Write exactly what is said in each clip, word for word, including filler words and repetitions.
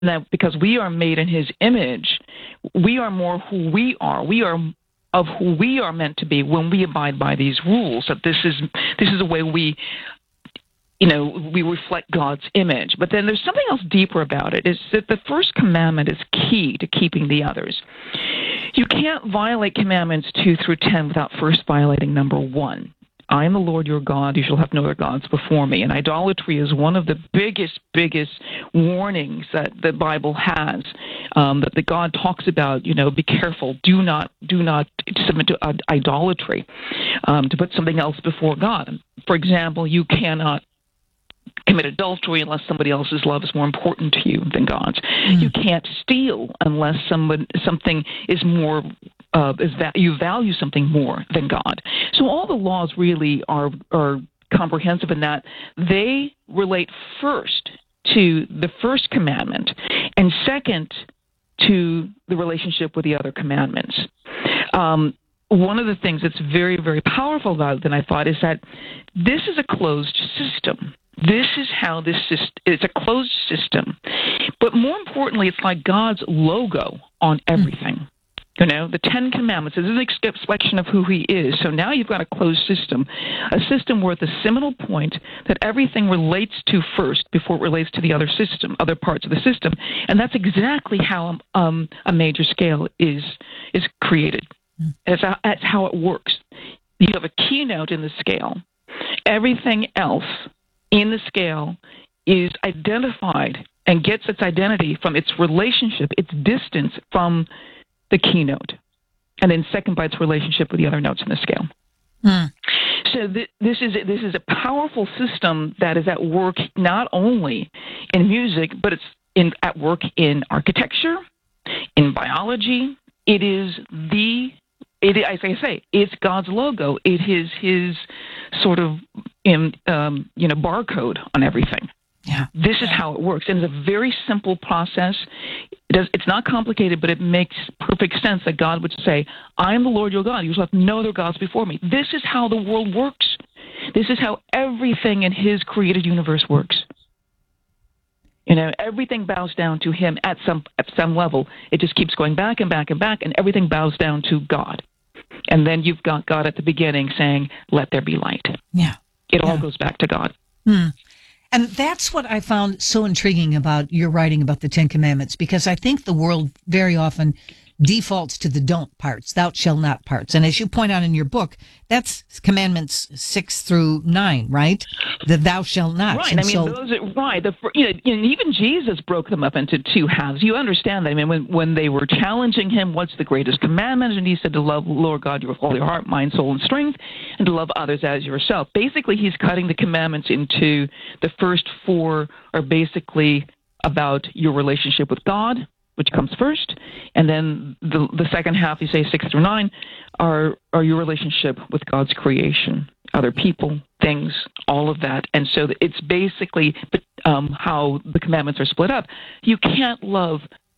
that because we are made in his image, we are more who we are. We are of who we are meant to be when we abide by these rules. That this is this is a way we, you know, we reflect God's image. But then there's something else deeper about it, is that the first commandment is key to keeping the others. You can't violate commandments two through ten without first violating number one. I am the Lord your God, you shall have no other gods before me. And idolatry is one of the biggest, biggest warnings that the Bible has, um, that the God talks about, you know, be careful, do not do not submit to uh, idolatry, um, to put something else before God. For example, you cannot commit adultery unless somebody else's love is more important to you than God's. Mm. You can't steal unless someone, something is more Uh, is that you value something more than God. So all the laws really are are comprehensive in that they relate first to the first commandment, and second to the relationship with the other commandments. Um, one of the things that's very, very powerful about it, than I thought, is that this is a closed system. This is how this system, it's a closed system. But more importantly, it's like God's logo on everything. Mm. You know, the Ten Commandments is an expression of who he is. So now you've got a closed system, a system where at the seminal point that everything relates to first before it relates to the other system, other parts of the system. And that's exactly how um, a major scale is is created. That's how, that's how it works. You have a keynote in the scale. Everything else in the scale is identified and gets its identity from its relationship, its distance from the keynote, and then second by its relationship with the other notes in the scale. Hmm. So th- this is this is a powerful system that is at work not only in music, but it's in at work in architecture, in biology. It is the it, as I say, it's God's logo. It is his sort of in, um, you know barcode on everything. Yeah. This is how it works. And it's a very simple process. It does, it's not complicated, but it makes perfect sense that God would say, I am the Lord your God. You shall have no other gods before me. This is how the world works. This is how everything in his created universe works. You know, everything bows down to him at some at some level. It just keeps going back and back and back, and everything bows down to God. And then you've got God at the beginning saying, let there be light. Yeah. It yeah. all goes back to God. Hmm. And that's what I found so intriguing about your writing about the Ten Commandments, because I think the world very often defaults to the don't parts, thou shalt not parts. And as you point out in your book, that's commandments six through nine, right? The thou shalt not. Right. And I mean, so, those are, right. The, you know, and even Jesus broke them up into two halves. You understand that. I mean, when, when they were challenging him, what's the greatest commandment? And he said to love the Lord God with all your heart, mind, soul, and strength, and to love others as yourself. Basically, he's cutting the commandments into the first four are basically about your relationship with God, which comes first, and then the the second half, you say six through nine, are are your relationship with God's creation, other people, things, all of that. And so it's basically um, how the commandments are split up. You can't love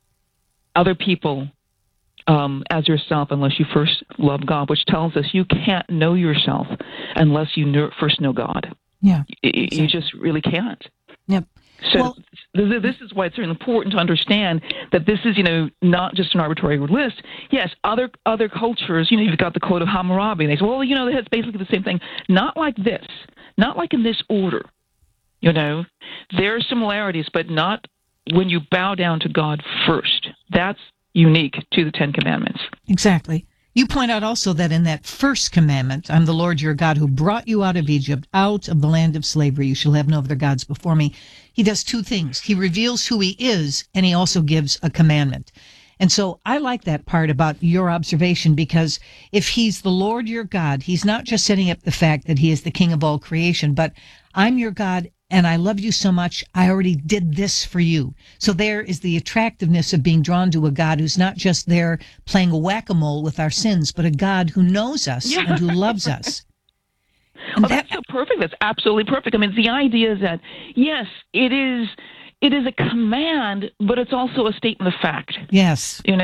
other people um, as yourself unless you first love God, which tells us you can't know yourself unless you know, first know God. Yeah, you, you just really can't. Yep. So well, this is why it's really important to understand that this is, you know, not just an arbitrary list. Yes, other other cultures, you know, you've got the Code of Hammurabi, and they say, well, you know, it's basically the same thing. Not like this. Not like in this order. You know, there are similarities, but not when you bow down to God first. That's unique to the Ten Commandments. Exactly. You point out also that in that first commandment, I'm the Lord your God who brought you out of Egypt, out of the land of slavery. You shall have no other gods before me. He does two things. He reveals who he is, and he also gives a commandment. And so I like that part about your observation, because if he's the Lord your God, he's not just setting up the fact that he is the king of all creation, but I'm your God and I love you so much, I already did this for you. So there is the attractiveness of being drawn to a God who's not just there playing a whack-a-mole with our sins, but a God who knows us yeah. and who loves us. And oh, that, that's so perfect. That's absolutely perfect. I mean, the idea is that, yes, it is it is a command, but it's also a statement of fact. Yes. You know,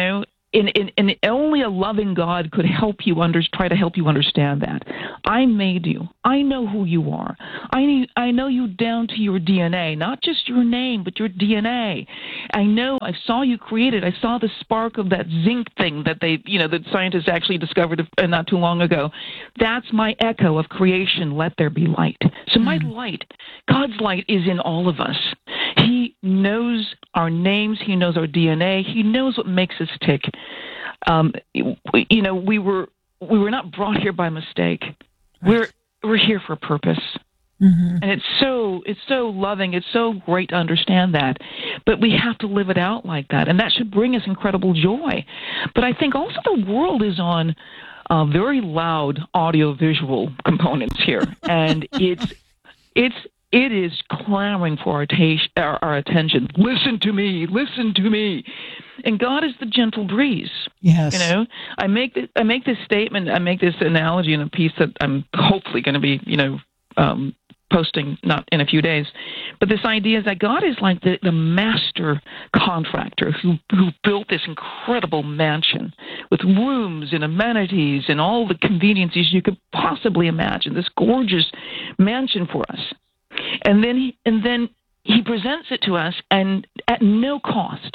And, and, and only a loving God could help you under, try to help you understand that. I made you. I know who you are. I I know you down to your D N A, not just your name, but your D N A. I know. I saw you created. I saw the spark of that zinc thing that they, you know, that scientists actually discovered not too long ago. That's my echo of creation. Let there be light. So my mm. light, God's light, is in all of us. He knows our names. He knows our D N A. He knows what makes us tick. Um, you know, we were we were not brought here by mistake. We're we're here for a purpose, mm-hmm. and it's so it's so loving. It's so great to understand that, but we have to live it out like that, and that should bring us incredible joy. But I think also the world is on uh, very loud audio-visual components here, and it's it's. It is clamoring for our, ta- our, our attention. Listen to me, listen to me. And God is the gentle breeze. Yes. You know, I make this, I make this statement, I make this analogy in a piece that I'm hopefully going to be, you know, um, posting not in a few days. But this idea is that God is like the, the master contractor who, who built this incredible mansion with rooms and amenities and all the conveniences you could possibly imagine, this gorgeous mansion for us. And then he, and then he presents it to us, and at no cost.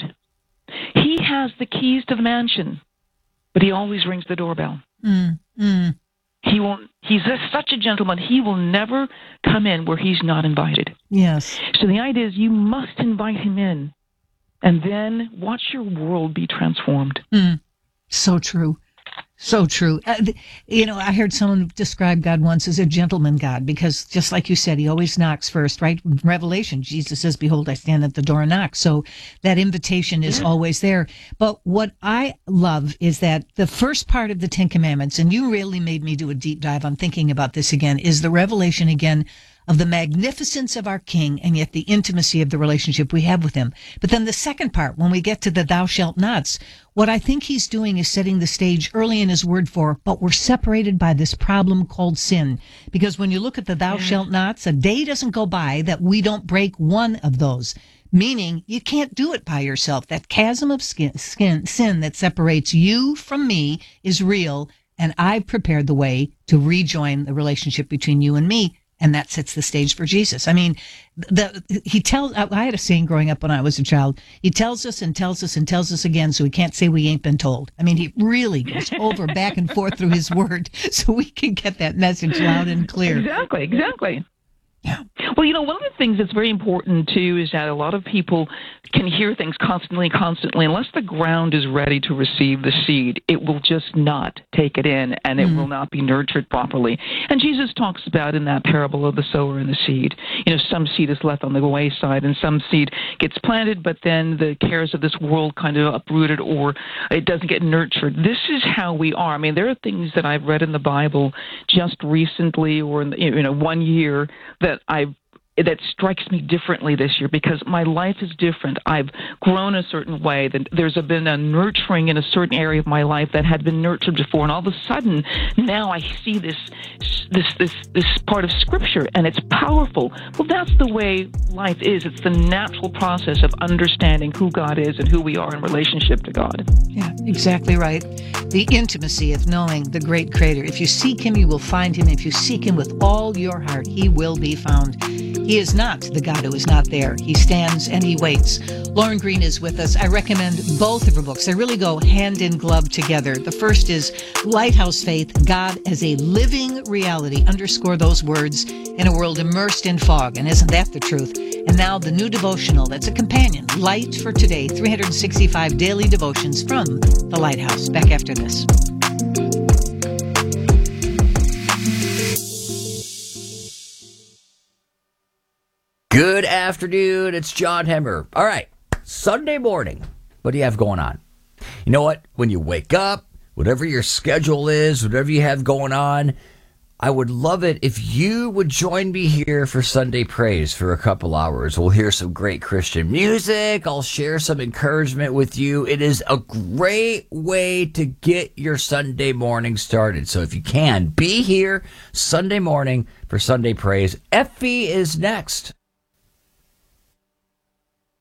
He has the keys to the mansion, but he always rings the doorbell. Mm, mm. He won't. He's a, such a gentleman. He will never come in where he's not invited. Yes. So the idea is you must invite him in, and then watch your world be transformed. Mm. So true. So true. Uh, th- you know, I heard someone describe God once as a gentleman God because, just like you said, he always knocks first, right? In Revelation, Jesus says, behold, I stand at the door and knock. So that invitation is always there. But what I love is that the first part of the Ten Commandments, and you really made me do a deep dive on thinking about this again, is the revelation again of the magnificence of our King and yet the intimacy of the relationship we have with him. But then the second part, when we get to the thou shalt nots, what I think he's doing is setting the stage early in his word for, but we're separated by this problem called sin. Because when you look at the thou yeah. shalt nots, a day doesn't go by that we don't break one of those. Meaning you can't do it by yourself. That chasm of skin, skin, sin that separates you from me is real, and I've prepared the way to rejoin the relationship between you and me. And that sets the stage for Jesus. I mean, the, he tells, I had a saying growing up when I was a child, he tells us and tells us and tells us again, so we can't say we ain't been told. I mean, he really goes over back and forth through his word so we can get that message loud and clear. Exactly, exactly. Yeah. Well, you know, one of the things that's very important, too, is that a lot of people can hear things constantly, constantly. Unless the ground is ready to receive the seed, it will just not take it in, and it mm. will not be nurtured properly. And Jesus talks about in that parable of the sower and the seed. You know, some seed is left on the wayside, and some seed gets planted, but then the cares of this world kind of uprooted, or it doesn't get nurtured. This is how we are. I mean, there are things that I've read in the Bible just recently, or in the, you know, one year that I've that strikes me differently this year because my life is different. I've grown a certain way. That there's been a nurturing in a certain area of my life that had been nurtured before, and all of a sudden now I see this this this this part of Scripture, and it's powerful. Well, that's the way life is. It's the natural process of understanding who God is and who we are in relationship to God. Yeah, exactly right. The intimacy of knowing the great Creator. If you seek Him, you will find Him. If you seek Him with all your heart, He will be found. He is not the God who is not there. He stands and he waits. Lauren Green is with us. I recommend both of her books. They really go hand in glove together. The first is Lighthouse Faith, God as a Living Reality. Underscore those words in a world immersed in fog. And isn't that the truth? And now the new devotional that's a companion, Light for Today, three hundred sixty-five daily devotions from the Lighthouse. Back after this. Good afternoon, it's John Hemmer. All right, Sunday morning, what do you have going on? You know what? When you wake up, whatever your schedule is, whatever you have going on, I would love it if you would join me here for Sunday Praise for a couple hours. We'll hear some great Christian music. I'll share some encouragement with you. It is a great way to get your Sunday morning started. So if you can, be here Sunday morning for Sunday Praise. Effie is next.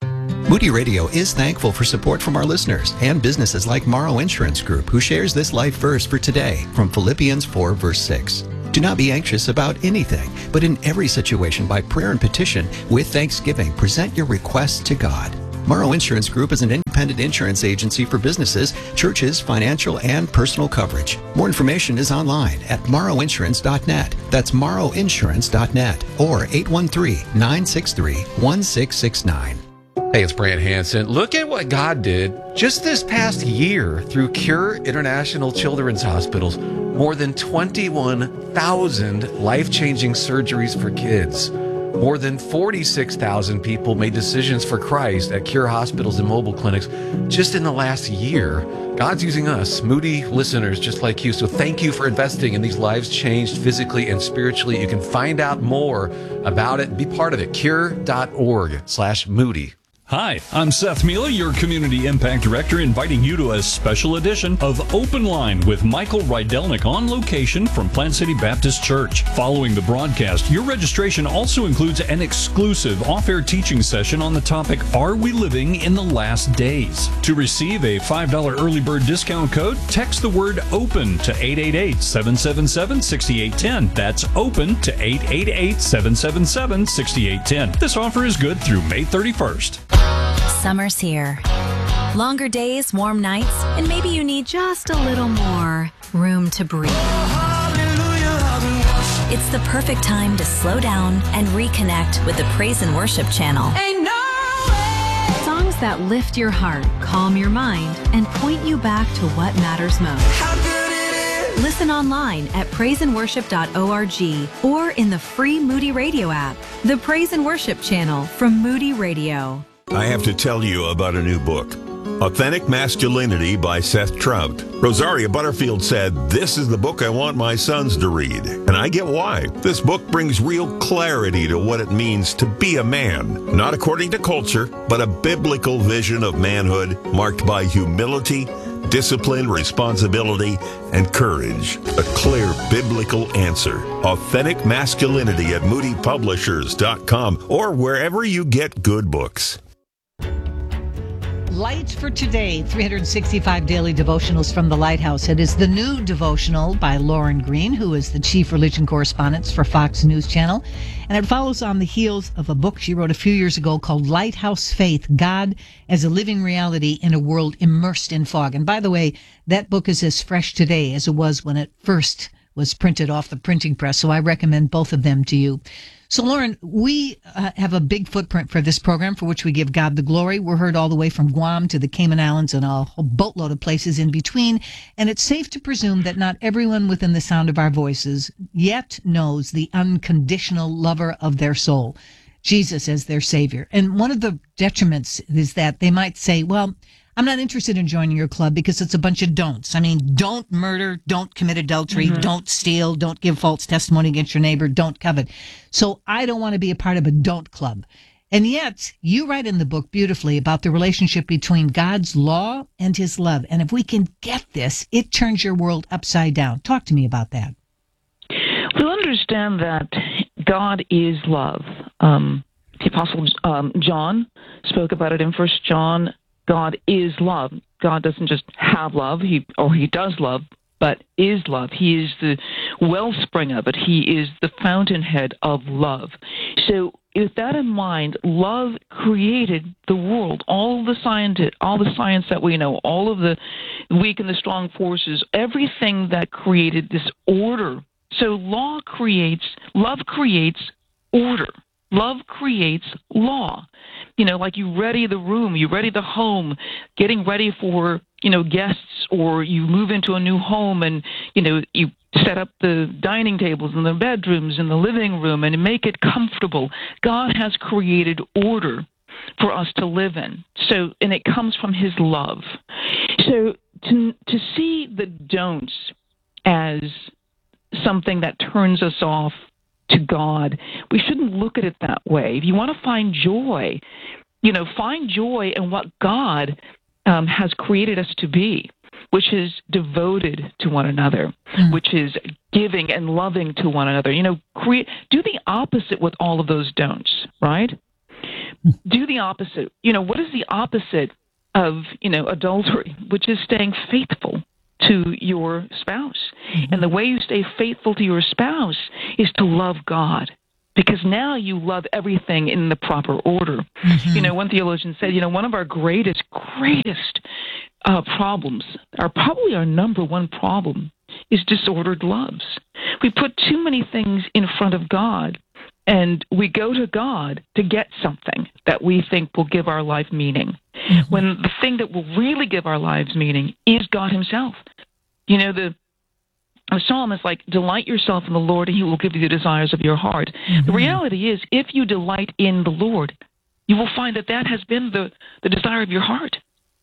Moody Radio is thankful for support from our listeners and businesses like Morrow Insurance Group, who shares this life verse for today from Philippians four, verse six. Do not be anxious about anything, but in every situation by prayer and petition, with thanksgiving, present your requests to God. Morrow Insurance Group is an independent insurance agency for businesses, churches, financial, and personal coverage. More information is online at morrow insurance dot net. That's morrow insurance dot net or eight one three, nine six three, one six six nine. Hey, it's Brant Hansen. Look at what God did just this past year through Cure International Children's Hospitals. More than twenty-one thousand life-changing surgeries for kids. More than forty-six thousand people made decisions for Christ at Cure hospitals and mobile clinics just in the last year. God's using us, Moody listeners just like you. So thank you for investing in these lives changed physically and spiritually. You can find out more about it and be part of it. Cure.org slash Moody. Hi, I'm Seth Mila, your Community Impact Director, inviting you to a special edition of Open Line with Michael Rydelnik on location from Plant City Baptist Church. Following the broadcast, your registration also includes an exclusive off-air teaching session on the topic, Are We Living in the Last Days? To receive a five dollars early bird discount code, text the word OPEN to eight eight eight, seven seven seven, six eight one zero. That's OPEN to eight eight eight, seven seven seven, six eight one zero. This offer is good through May thirty-first. Summer's here. Longer days, warm nights, and maybe you need just a little more room to breathe. It's the perfect time to slow down and reconnect with the Praise and Worship channel. Ain't no way. Songs that lift your heart, calm your mind, and point you back to what matters most. How good it is. Listen online at praise and worship dot org or in the free Moody Radio app. The Praise and Worship channel from Moody Radio. I have to tell you about a new book, Authentic Masculinity by Seth Trout. Rosaria Butterfield said, "This is the book I want my sons to read." And I get why. This book brings real clarity to what it means to be a man, not according to culture, but a biblical vision of manhood marked by humility, discipline, responsibility, and courage. A clear biblical answer. Authentic Masculinity at moody publishers dot com or wherever you get good books. Light for Today, three hundred sixty-five daily devotionals from the Lighthouse. It is the new devotional by Lauren Green, who is the chief religion correspondent for Fox News Channel. And it follows on the heels of a book she wrote a few years ago called Lighthouse Faith, God as a Living Reality in a World Immersed in Fog. And by the way, that book is as fresh today as it was when it first was printed off the printing press. So I recommend both of them to you. So, Lauren, we uh, have a big footprint for this program for which we give God the glory. We're heard all the way from Guam to the Cayman Islands and a whole boatload of places in between. And it's safe to presume that not everyone within the sound of our voices yet knows the unconditional lover of their soul, Jesus as their Savior. And one of the detriments is that they might say, well, I'm not interested in joining your club because it's a bunch of don'ts. I mean, don't murder, don't commit adultery, mm-hmm. don't steal, don't give false testimony against your neighbor, don't covet. So I don't want to be a part of a don't club. And yet, you write in the book beautifully about the relationship between God's law and his love. And if we can get this, it turns your world upside down. Talk to me about that. We'll understand that God is love. Um, the Apostle um, John spoke about it in First John. God is love. God doesn't just have love, he or he does love, but is love. He is the wellspring of it. He is the fountainhead of love. So with that in mind, love created the world. All the science, all the science that we know, all of the weak and the strong forces, everything that created this order. So law creates, love creates order. Love creates law. You know, like you ready the room, you ready the home, getting ready for, you know, guests, or you move into a new home and, you know, you set up the dining tables and the bedrooms and the living room and make it comfortable. God has created order for us to live in. So, and it comes from his love. So to to see the don'ts as something that turns us off to God, we shouldn't look at it that way. If you want to find joy, you know, find joy in what God um, has created us to be, which is devoted to one another, mm. which is giving and loving to one another. You know, create, do the opposite with all of those don'ts, right? Do the opposite. You know, what is the opposite of, you know, adultery, which is staying faithful to your spouse. Mm-hmm. And the way you stay faithful to your spouse is to love God, because now you love everything in the proper order. Mm-hmm. You know, one theologian said, you know, one of our greatest, greatest uh, problems, our probably our number one problem, is disordered loves. We put too many things in front of God, and we go to God to get something that we think will give our life meaning, mm-hmm. when the thing that will really give our lives meaning is God himself. You know, the, the psalm is like, delight yourself in the Lord, and he will give you the desires of your heart. Mm-hmm. The reality is, if you delight in the Lord, you will find that that has been the, the desire of your heart.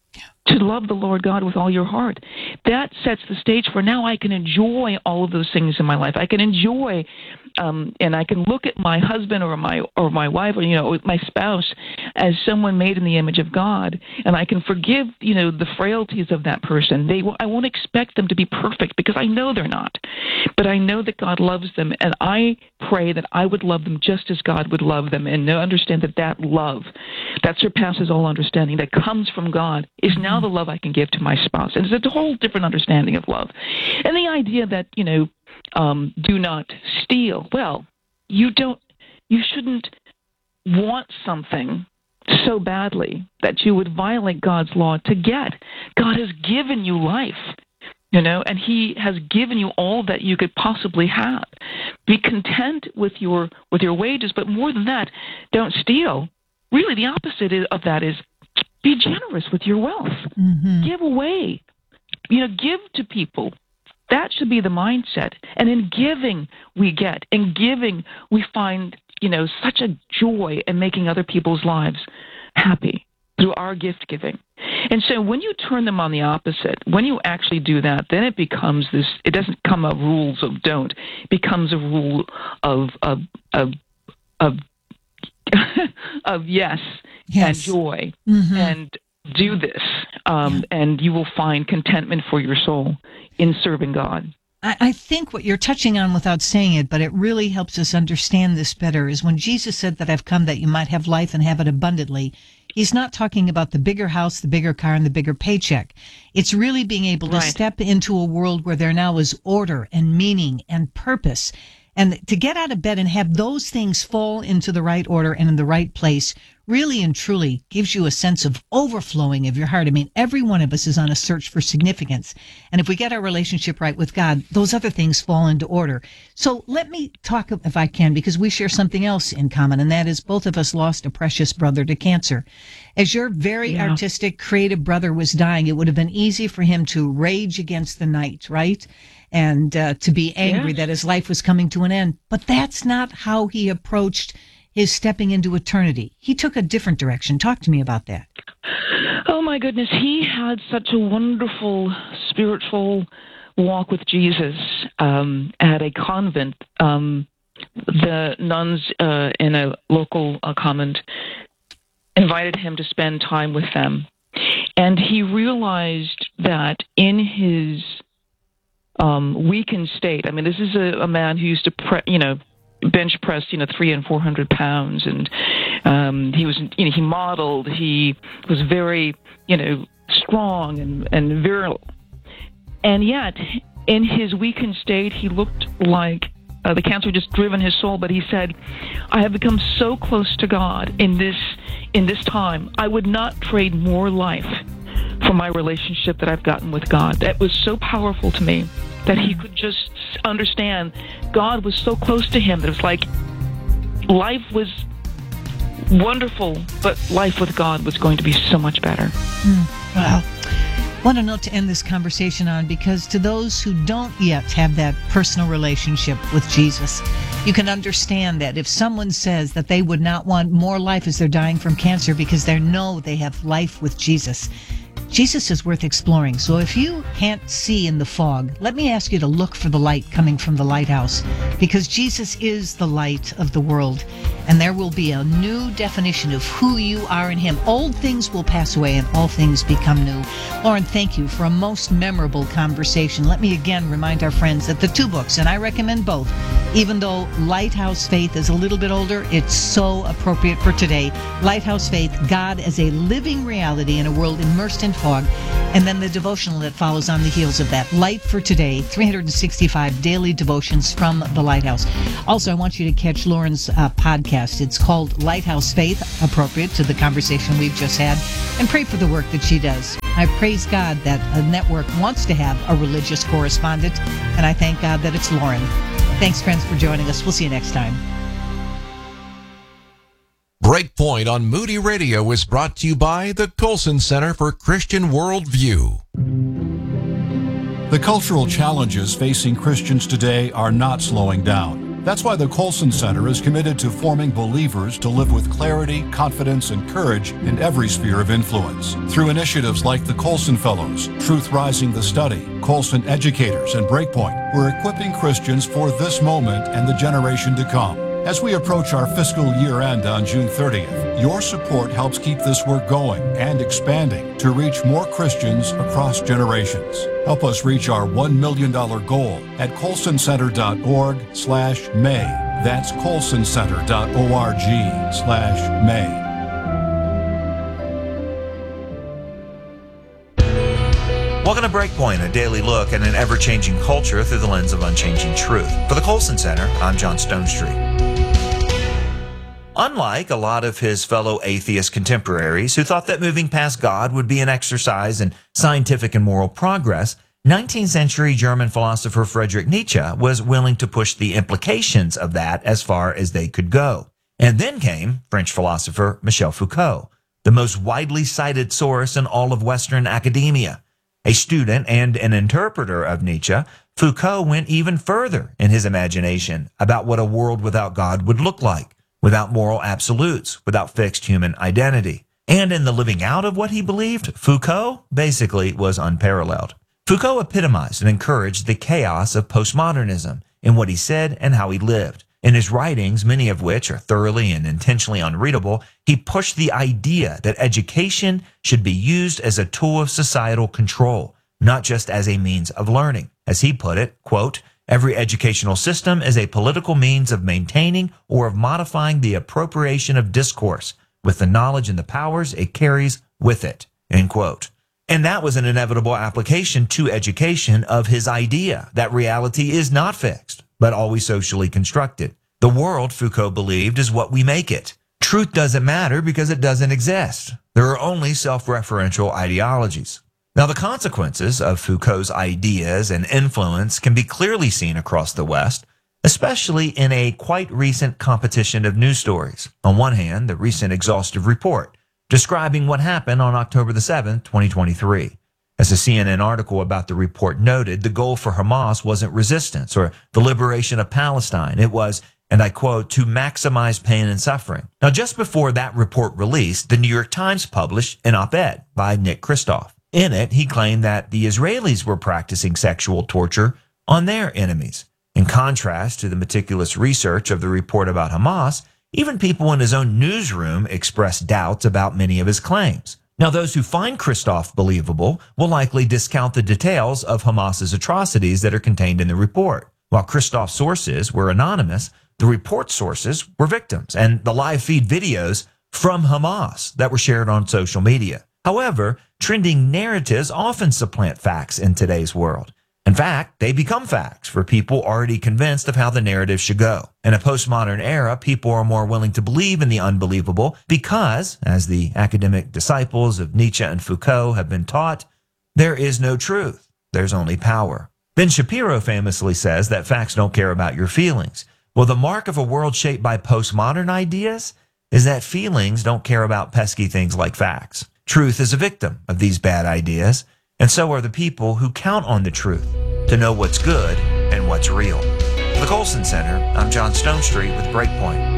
To love the Lord God with all your heart. That sets the stage for now I can enjoy all of those things in my life. I can enjoy, um, and I can look at my husband or my or my wife or, you know, my spouse as someone made in the image of God, and I can forgive, you know, the frailties of that person. They, I won't expect them to be perfect, because I know they're not. But I know that God loves them, and I pray that I would love them just as God would love them, and understand that that love that surpasses all understanding, that comes from God, is now the love I can give to my spouse. And it's a whole different understanding of love. And the idea that, you know, um, do not steal. Well, you don't, you shouldn't want something so badly that you would violate God's law to get. God has given you life, you know, and he has given you all that you could possibly have. Be content with your with your wages, but more than that, don't steal. Really, the opposite of that is be generous with your wealth. Mm-hmm. Give away. You know, give to people. That should be the mindset. And in giving, we get. In giving, we find, you know, such a joy in making other people's lives happy through our gift giving. And so when you turn them on the opposite, when you actually do that, then it becomes this, it doesn't come a rules of don't. It becomes a rule of, of, of, of of yes, yes, and joy, mm-hmm. and do this, um, yeah. and you will find contentment for your soul in serving God. I, I think what you're touching on without saying it, but it really helps us understand this better, is when Jesus said that I've come that you might have life and have it abundantly, he's not talking about the bigger house, the bigger car, and the bigger paycheck. It's really being able to right. step into a world where there now is order and meaning and purpose. And to get out of bed and have those things fall into the right order and in the right place really and truly gives you a sense of overflowing of your heart. I mean, every one of us is on a search for significance. And if we get our relationship right with God, those other things fall into order. So let me talk, if I can, because we share something else in common, and that is both of us lost a precious brother to cancer. As your very yeah. artistic, creative brother was dying, it would have been easy for him to rage against the night, right? And uh, to be angry yes. that his life was coming to an end. But that's not how he approached his stepping into eternity. He took a different direction. Talk to me about that. Oh, my goodness. He had such a wonderful spiritual walk with Jesus um, at a convent. Um, the nuns uh, in a local uh, convent invited him to spend time with them. And he realized that in his Um, weakened state. I mean, this is a, a man who used to, pre- you know, bench press, you know, three and four hundred pounds, and um, he was, you know, he modeled. He was very, you know, strong and and virile, and yet in his weakened state, he looked like uh, the cancer had just driven his soul. But he said, "I have become so close to God in this in this time. I would not trade more life for my relationship that I've gotten with God." That was so powerful to me, that he could just understand God was so close to him that it was like life was wonderful, but life with God was going to be so much better. Mm, wow. What a note to end this conversation on, because to those who don't yet have that personal relationship with Jesus, you can understand that if someone says that they would not want more life as they're dying from cancer because they know they have life with Jesus, Jesus is worth exploring. So if you can't see in the fog, let me ask you to look for the light coming from the lighthouse, because Jesus is the light of the world, and there will be a new definition of who you are in him. Old things will pass away and all things become new. Lauren, thank you for a most memorable conversation. Let me again remind our friends that the two books, and I recommend both, Even though Lighthouse Faith is a little bit older, it's so appropriate for today. Lighthouse Faith, God as a living reality in a world immersed in fog. And then the devotional that follows on the heels of that. Light for Today, three hundred sixty-five daily devotions from the Lighthouse. Also, I want you to catch Lauren's uh, podcast. It's called Lighthouse Faith, appropriate to the conversation we've just had. And pray for the work that she does. I praise God that a network wants to have a religious correspondent, and I thank God that it's Lauren. Thanks, friends, for joining us. We'll see you next time. Breakpoint on Moody Radio is brought to you by the Colson Center for Christian Worldview. The cultural challenges facing Christians today are not slowing down. That's why the Colson Center is committed to forming believers to live with clarity, confidence, and courage in every sphere of influence. Through initiatives like the Colson Fellows, Truth Rising the Study, Colson Educators, and Breakpoint, we're equipping Christians for this moment and the generation to come. As we approach our fiscal year end on June thirtieth, your support helps keep this work going and expanding to reach more Christians across generations. Help us reach our one million dollars goal at colsoncenter.org slash May. That's colsoncenter.org slash May. Welcome to Breakpoint, a daily look at an ever-changing culture through the lens of unchanging truth. For the Colson Center, I'm John Stonestreet. Unlike a lot of his fellow atheist contemporaries who thought that moving past God would be an exercise in scientific and moral progress, nineteenth century German philosopher Friedrich Nietzsche was willing to push the implications of that as far as they could go. And then came French philosopher Michel Foucault, the most widely cited source in all of Western academia. A student and an interpreter of Nietzsche, Foucault went even further in his imagination about what a world without God would look like, without moral absolutes, without fixed human identity. And in the living out of what he believed, Foucault basically was unparalleled. Foucault epitomized and encouraged the chaos of postmodernism in what he said and how he lived. In his writings, many of which are thoroughly and intentionally unreadable, he pushed the idea that education should be used as a tool of societal control, not just as a means of learning. As he put it, quote, "Every educational system is a political means of maintaining or of modifying the appropriation of discourse with the knowledge and the powers it carries with it," end quote. And that was an inevitable application to education of his idea that reality is not fixed, but always socially constructed. The world, Foucault believed, is what we make it. Truth doesn't matter because it doesn't exist. There are only self-referential ideologies. Now, the consequences of Foucault's ideas and influence can be clearly seen across the West, especially in a quite recent competition of news stories. On one hand, the recent exhaustive report describing what happened on October the seventh, twenty twenty-three. As a C N N article about the report noted, the goal for Hamas wasn't resistance or the liberation of Palestine. It was, and I quote, "to maximize pain and suffering." Now, just before that report released, the New York Times published an op-ed by Nick Kristof. In it, he claimed that the Israelis were practicing sexual torture on their enemies. In contrast to the meticulous research of the report about Hamas, even people in his own newsroom expressed doubts about many of his claims. Now, those who find Kristof believable will likely discount the details of Hamas's atrocities that are contained in the report. While Kristof's sources were anonymous, the report sources were victims and the live feed videos from Hamas that were shared on social media. However, trending narratives often supplant facts in today's world. In fact, they become facts for people already convinced of how the narrative should go. In a postmodern era, people are more willing to believe in the unbelievable because, as the academic disciples of Nietzsche and Foucault have been taught, there is no truth, there's only power. Ben Shapiro famously says that facts don't care about your feelings. Well, the mark of a world shaped by postmodern ideas is that feelings don't care about pesky things like facts. Truth is a victim of these bad ideas, and so are the people who count on the truth to know what's good and what's real. For the Colson Center, I'm John Stonestreet with Breakpoint.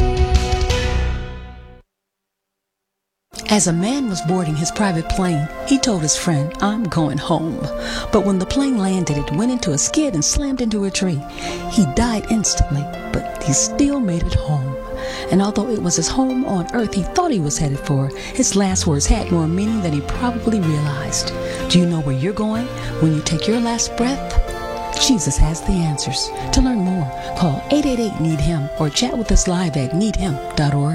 As a man was boarding his private plane, he told his friend, "I'm going home." But when the plane landed, it went into a skid and slammed into a tree. He died instantly, but he still made it home. And although it was his home on earth he thought he was headed for, his last words had more meaning than he probably realized. Do you know where you're going when you take your last breath? Jesus has the answers. To learn more, call eight eight eight, need him or chat with us live at need him dot org.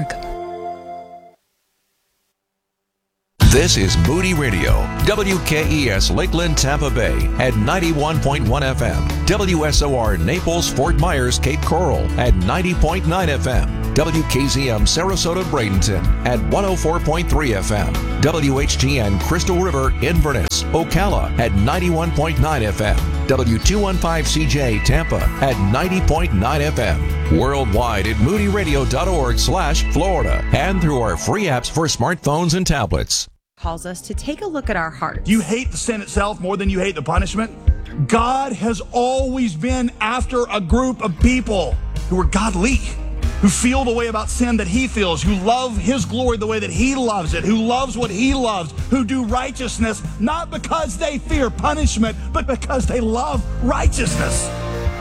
This is Moody Radio, W K E S Lakeland, Tampa Bay at ninety-one point one F M, W S O R Naples, Fort Myers, Cape Coral at ninety point nine F M, W K Z M Sarasota, Bradenton at one oh four point three F M, W H G N Crystal River, Inverness, Ocala at ninety-one point nine F M, W two fifteen C J Tampa at ninety point nine F M. Worldwide at moody radio dot org slash Florida and through our free apps for smartphones and tablets. Calls us to take a look at our hearts. You hate the sin itself more than you hate the punishment? God has always been after a group of people who are godly, who feel the way about sin that he feels, who love his glory the way that he loves it, who loves what he loves, who do righteousness, not because they fear punishment, but because they love righteousness.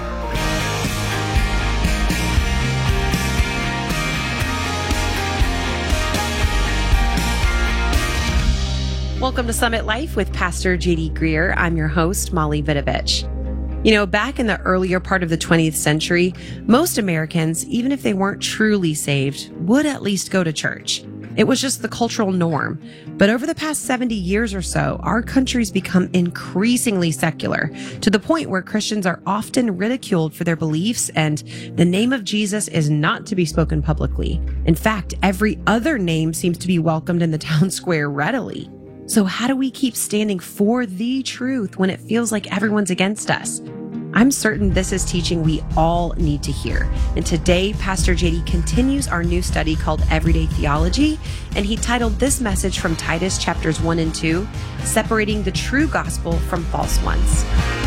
Welcome to Summit Life with Pastor J D Greer. I'm your host, Molly Vidovich. You know, back in the earlier part of the twentieth century, most Americans, even if they weren't truly saved, would at least go to church. It was just the cultural norm. But over the past seventy years or so, our country's become increasingly secular, to the point where Christians are often ridiculed for their beliefs, and the name of Jesus is not to be spoken publicly. In fact, every other name seems to be welcomed in the town square readily. So how do we keep standing for the truth when it feels like everyone's against us? I'm certain this is teaching we all need to hear. And today, Pastor J D continues our new study called Everyday Theology, and he titled this message from Titus chapters one and two, Separating the True Gospel from False Ones.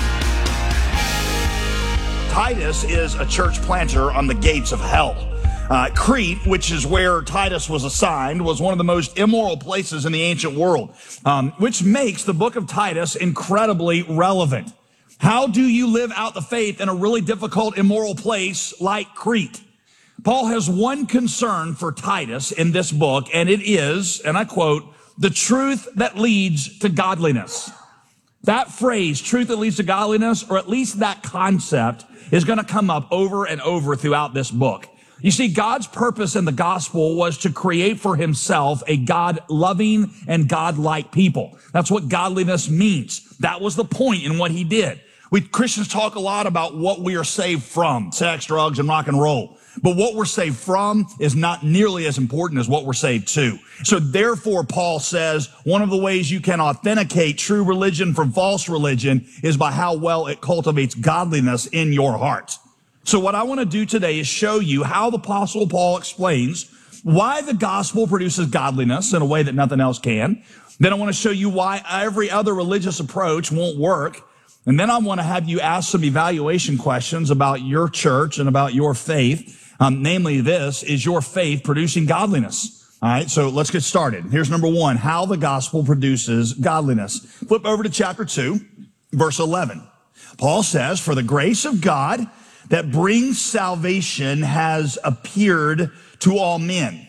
Titus is a church planter on the gates of hell. Uh, Crete, which is where Titus was assigned, was one of the most immoral places in the ancient world, um, which makes the book of Titus incredibly relevant. How do you live out the faith in a really difficult, immoral place like Crete? Paul has one concern for Titus in this book, and it is, and I quote, the truth that leads to godliness. That phrase, truth that leads to godliness, or at least that concept, is going to come up over and over throughout this book. You see, God's purpose in the gospel was to create for himself a God-loving and God-like people. That's what godliness means. That was the point in what he did. We Christians talk a lot about what we are saved from, sex, drugs, and rock and roll. But what we're saved from is not nearly as important as what we're saved to. So therefore, Paul says, one of the ways you can authenticate true religion from false religion is by how well it cultivates godliness in your heart. So what I want to do today is show you how the Apostle Paul explains why the gospel produces godliness in a way that nothing else can. Then I want to show you why every other religious approach won't work. And then I want to have you ask some evaluation questions about your church and about your faith. Um, namely this, is your faith producing godliness? All right, so let's get started. Here's number one, how the gospel produces godliness. Flip over to chapter two, verse eleven. Paul says, for the grace of God that brings salvation has appeared to all men.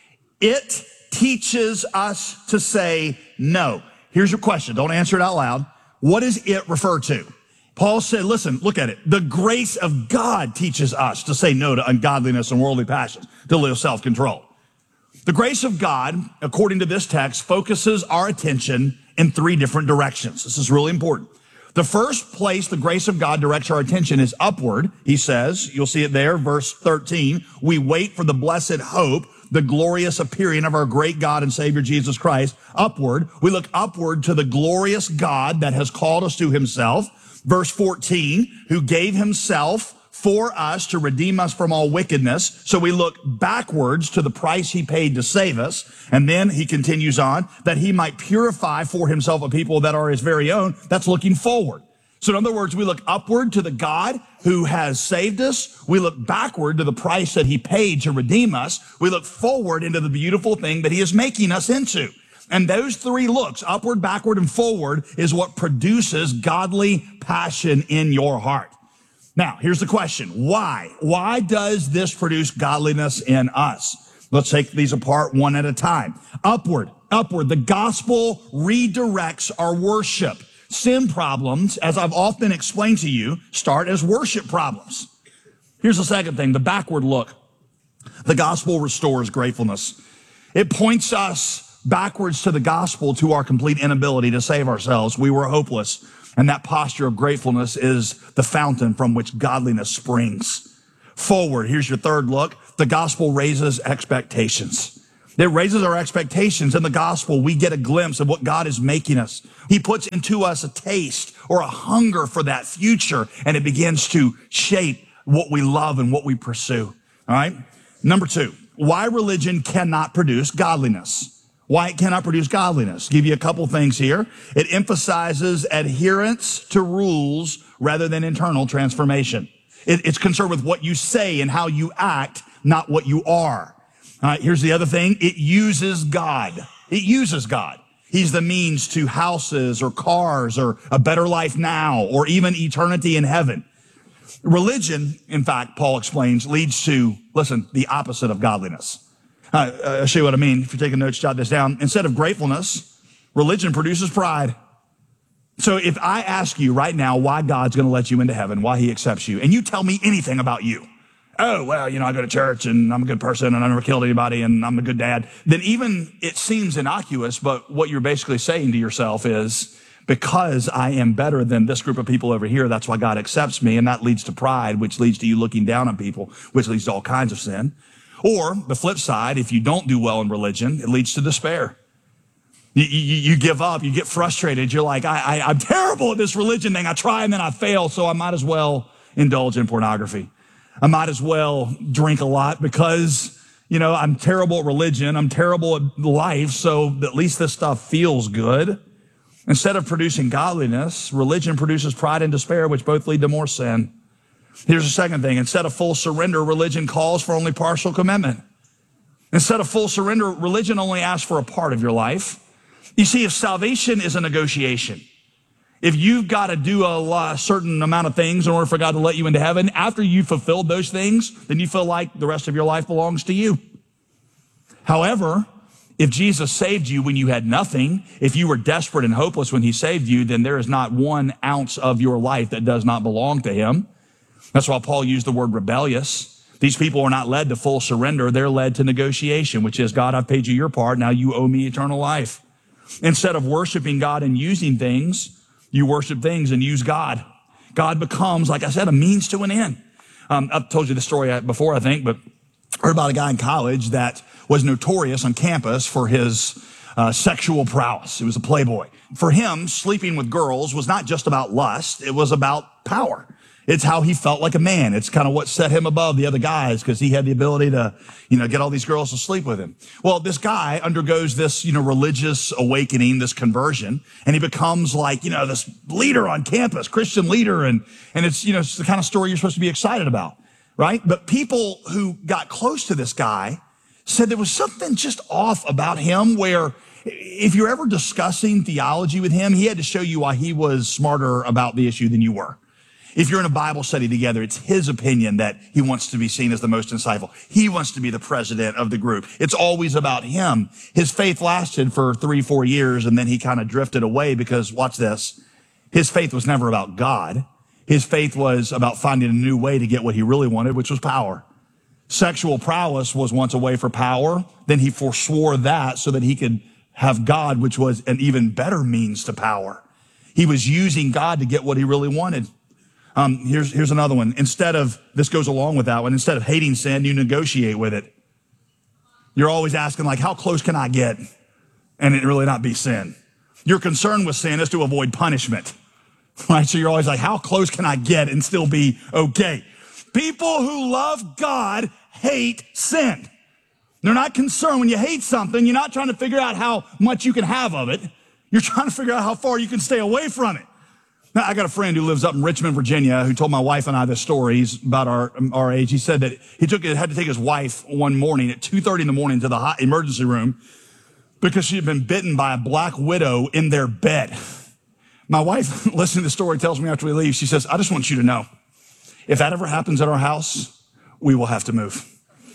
It teaches us to say no. Here's your question. Don't answer it out loud. What does it refer to? Paul said, listen, look at it. The grace of God teaches us to say no to ungodliness and worldly passions, to live self-control. The grace of God, according to this text, focuses our attention in three different directions. This is really important. The first place the grace of God directs our attention is upward. He says, you'll see it there, verse thirteen, we wait for the blessed hope, the glorious appearing of our great God and Savior Jesus Christ. Upward, we look upward to the glorious God that has called us to himself. Verse fourteen, who gave himself for us to redeem us from all wickedness. So we look backwards to the price he paid to save us. And then he continues on, that he might purify for himself a people that are his very own. That's looking forward. So in other words, we look upward to the God who has saved us. We look backward to the price that he paid to redeem us. We look forward into the beautiful thing that he is making us into. And those three looks, upward, backward, and forward, is what produces godly passion in your heart. Now, here's the question. Why? Why does this produce godliness in us? Let's take these apart one at a time. Upward, upward. The gospel redirects our worship. sin problems, as I've often explained to you, start as worship problems. Here's the second thing, the backward look. The gospel restores gratefulness. It points us backwards to the gospel, to our complete inability to save ourselves. We were hopeless. And that posture of gratefulness is the fountain from which godliness springs. Forward, here's your third look. The gospel raises expectations. It raises our expectations. In the gospel, we get a glimpse of what God is making us. He puts into us a taste or a hunger for that future, and it begins to shape what we love and what we pursue. All right? Number two, why religion cannot produce godliness. Why it cannot produce godliness. Give you a couple things here. It emphasizes adherence to rules rather than internal transformation. It, it's concerned with what you say and how you act, not what you are. All right, here's the other thing. It uses God. It uses God. He's the means to houses or cars or a better life now or even eternity in heaven. Religion, in fact, Paul explains, leads to, listen, the opposite of godliness. Uh, I'll show you what I mean. If you're taking notes, jot this down. Instead of gratefulness, religion produces pride. So if I ask you right now why God's going to let you into heaven, why he accepts you, and you tell me anything about you, oh, well, you know, I go to church and I'm a good person and I never killed anybody and I'm a good dad, then even it seems innocuous, but what you're basically saying to yourself is, because I am better than this group of people over here, that's why God accepts me, and that leads to pride, which leads to you looking down on people, which leads to all kinds of sin. Or the flip side, if you don't do well in religion, it leads to despair. You, you, you give up, you get frustrated, you're like, I, I, I'm terrible at this religion thing, I try and then I fail, so I might as well indulge in pornography. I might as well drink a lot because, you know, I'm terrible at religion, I'm terrible at life, so at least this stuff feels good. Instead of producing godliness, religion produces pride and despair, which both lead to more sin. Here's the second thing. Instead of full surrender, religion calls for only partial commitment. Instead of full surrender, religion only asks for a part of your life. You see, if salvation is a negotiation, if you've got to do a, lot, a certain amount of things in order for God to let you into heaven, after you've fulfilled those things, then you feel like the rest of your life belongs to you. However, if Jesus saved you when you had nothing, if you were desperate and hopeless when he saved you, then there is not one ounce of your life that does not belong to him. That's why Paul used the word rebellious. These people are not led to full surrender. They're led to negotiation, which is, God, I've paid you your part. Now you owe me eternal life. Instead of worshiping God and using things, you worship things and use God. God becomes, like I said, a means to an end. Um, I've told you the story before, I think, but I heard about a guy in college that was notorious on campus for his uh, sexual prowess. He was a playboy. For him, sleeping with girls was not just about lust. It was about power. It's how he felt like a man. It's kind of what set him above the other guys because he had the ability to, you know, get all these girls to sleep with him. Well, this guy undergoes this, you know, religious awakening, this conversion, and he becomes like, you know, this leader on campus, Christian leader. And, and it's, you know, it's the kind of story you're supposed to be excited about, right? But people who got close to this guy said there was something just off about him where if you're ever discussing theology with him, he had to show you why he was smarter about the issue than you were. If you're in a Bible study together, it's his opinion that he wants to be seen as the most insightful. He wants to be the president of the group. It's always about him. His faith lasted for three, four years, and then he kind of drifted away because, watch this, his faith was never about God. His faith was about finding a new way to get what he really wanted, which was power. Sexual prowess was once a way for power. Then he forswore that so that he could have God, which was an even better means to power. He was using God to get what he really wanted. Um, here's, here's another one. Instead of, this goes along with that one, instead of hating sin, you negotiate with it. You're always asking, like, how close can I get? And it really not be sin. Your concern with sin is to avoid punishment, right? So you're always like, how close can I get and still be okay? People who love God hate sin. They're not concerned. When you hate something, you're not trying to figure out how much you can have of it. You're trying to figure out how far you can stay away from it. Now, I got a friend who lives up in Richmond, Virginia, who told my wife and I this story. He's about our, our age. He said that he took, had to take his wife one morning at two thirty in the morning to the hot emergency room because she had been bitten by a black widow in their bed. My wife, listening to the story, tells me after we leave, she says, I just want you to know, if that ever happens at our house, we will have to move.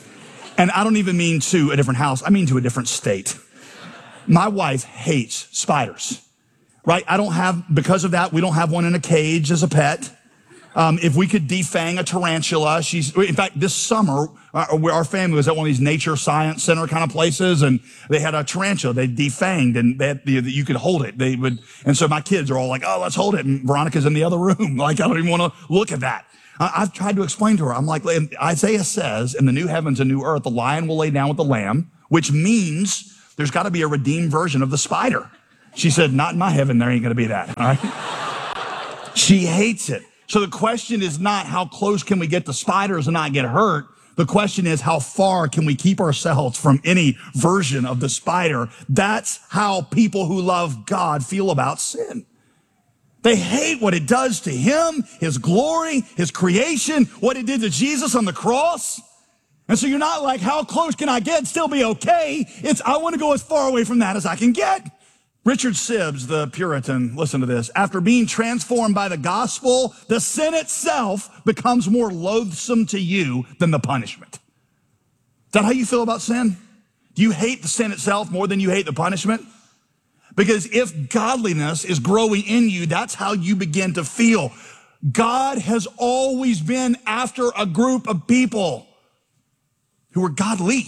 And I don't even mean to a different house. I mean to a different state. My wife hates spiders. right? I don't have, because of that, we don't have one in a cage as a pet. Um, if we could defang a tarantula, she's, in fact, this summer, uh, where our family was at one of these nature science center kind of places, and they had a tarantula they defanged, and they had, you, you could hold it. They would, and so my kids are all like, oh, let's hold it. And Veronica's in the other room. Like, I don't even want to look at that. I, I've tried to explain to her. I'm like, Isaiah says, in the new heavens and new earth, the lion will lay down with the lamb, which means there's got to be a redeemed version of the spider. She said, not in my heaven. There ain't going to be that. All right. She hates it. So the question is not how close can we get to spiders and not get hurt. The question is how far can we keep ourselves from any version of the spider. That's how people who love God feel about sin. They hate what it does to him, his glory, his creation, what it did to Jesus on the cross. And so you're not like, how close can I get and still be okay? It's, I want to go as far away from that as I can get. Richard Sibbes, the Puritan, listen to this. After being transformed by the gospel, the sin itself becomes more loathsome to you than the punishment. Is that how you feel about sin? Do you hate the sin itself more than you hate the punishment? Because if godliness is growing in you, that's how you begin to feel. God has always been after a group of people who are godly,